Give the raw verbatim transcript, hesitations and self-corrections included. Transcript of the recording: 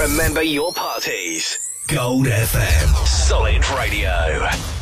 Remember your parties. Gold F M. Solid Radio.